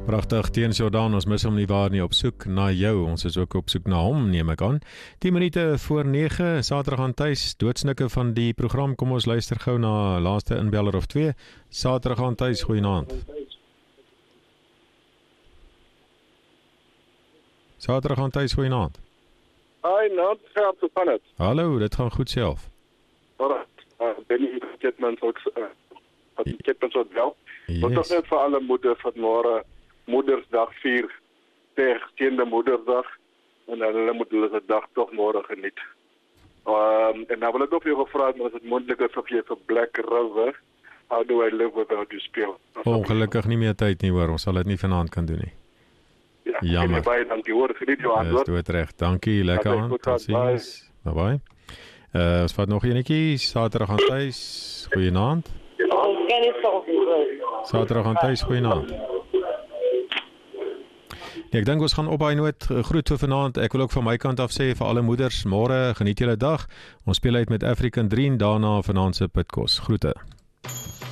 Pragtig, Teens Jordaan, ons mis hom nie waar nie, op soek na jou. Ons is ook op soek na hom, neem ek aan. 10 minute voor 9, Saterdag aan tuis, doodsnikke van die program. Kom ons luister gou na laaste inbeller of 2. Saterdag aan tuis, goeienaand. Saterdag aan tuis, goeienaand. Hi, Nat, hoe gaan het? Hallo, dit gaan goed self. Alright, ben je Ketmans ook, Ketmans ook wel? Yes. Wat is net voor alle moeders van morgen Moedersdag 4 tegen Moedersdag. En dan moeten we de dag toch morgen genieten. En dan wil ik ook je gevraagd, maar als het moeilijk is of je voor Black River, how do I live without you speel? Ongelukkig nie meer tyd nie hoor, ons sal dit nie vanaand kan doen nie. Ja, jammer. Baie dankie hoor, geniet jou antwoord. Dis reg, dankie, lekker Okay, aan, goed, tot ziens. Bye. Ons vat nog enetjie, Saterdag aan tuis, goeienaand. Saterdag aan tuis, goeienaand. Nee, ek dink ons gaan op daai noot groet vir vanaand. Ek wil ook van my kant af sê vir alle moeders, môre geniet julle dag. Ons speel uit met African Dream, daarna vanaand se pitkos. Groete.